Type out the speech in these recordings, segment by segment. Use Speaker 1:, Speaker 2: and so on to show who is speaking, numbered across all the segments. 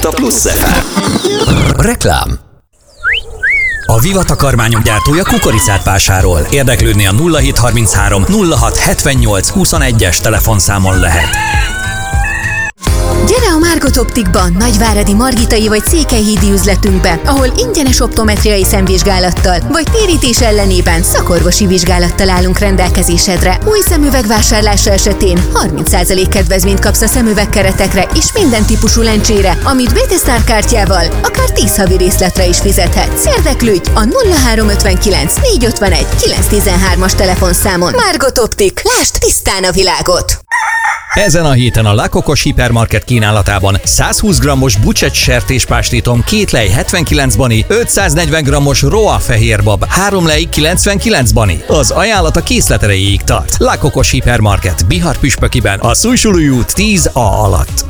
Speaker 1: A Plusz FM. Reklám. A Viva takarmányok gyártója kukoricát vásárol. Érdeklődni a 0733 06 78 21-es telefonszámon lehet.
Speaker 2: Gyere a Margot Optikban, Nagyváradi Margitai vagy Székelyhídi üzletünkbe, ahol ingyenes optometriai szemvizsgálattal vagy térítés ellenében szakorvosi vizsgálattal állunk rendelkezésedre. Új szemüveg vásárlása esetén 30% kedvezményt kapsz a szemüvegkeretekre és minden típusú lencsére, amit BT-Star kártyával akár 10 havi részletre is fizethetsz. Érdeklődj a 0359 451 913-as telefonszámon. Margot Optik. Lásd tisztán a világot!
Speaker 1: Ezen a héten a La Cocos hipermarket kínálatában 120 g-os bucset sertéspástétom 2 lej 79 bani, 540 g-os Roa fehérbab 3 lej 99 bani. Az ajánlat a készlet erejéig tart. La Cocos hipermarket Bihar Püspökiben, a Szújsulúi út 10A alatt.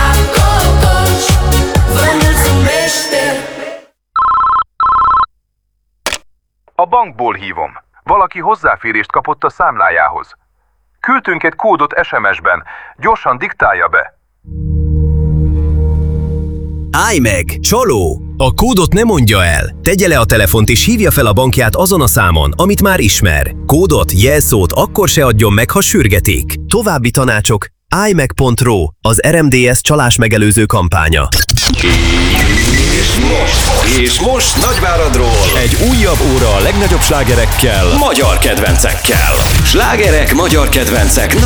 Speaker 3: A bankból hívom. Valaki hozzáférést kapott a számlájához. Küldtünk egy kódot SMS-ben. Gyorsan diktálja be.
Speaker 4: Állj meg! Csaló! A kódot ne mondja el. Tegye le a telefont és hívja fel a bankját azon a számon, amit már ismer. Kódot, jelszót akkor se adjon meg, ha sürgetik. További tanácsok: állymeg.ro, az RMDS csalás megelőző kampánya.
Speaker 5: És most Nagyváradról egy újabb óra a legnagyobb slágerekkel, magyar kedvencekkel. Slágerek, magyar kedvencek.